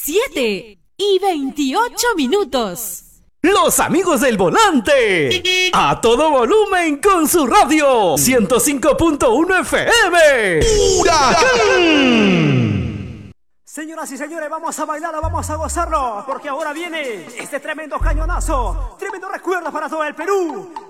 7:28. Los amigos del volante, a todo volumen con su radio, 105.1 FM. ¡Huracán! Señoras y señores, vamos a bailarlo, vamos a gozarlo, porque ahora viene este tremendo cañonazo, tremendo recuerdo para todo el Perú.